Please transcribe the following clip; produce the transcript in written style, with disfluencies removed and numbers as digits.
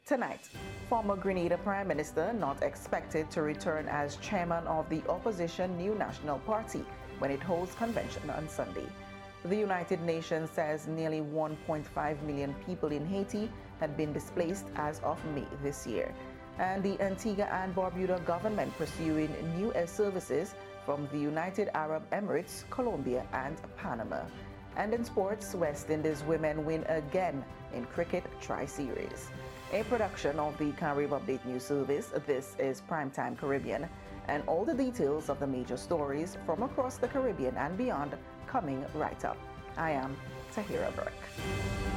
Tonight, former Grenada Prime Minister not expected to return as chairman of the opposition New National Party when it holds convention on Sunday. The United Nations says nearly 1.5 million people in Haiti had been displaced as of May this year. And the Antigua and Barbuda government pursuing new air services from the United Arab Emirates, Colombia, and Panama. And in sports, West Indies women win again in Cricket Tri-Series. A production of the Carib Update News Service, this is Primetime Caribbean, and all the details of the major stories from across the Caribbean and beyond coming right up. I am Tahira Burke.